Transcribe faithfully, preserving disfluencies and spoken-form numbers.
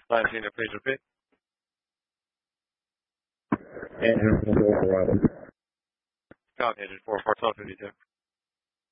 Last unit, please repeat. And Hamilton, Colorado. Copy, Agent four four twelve fifty-two.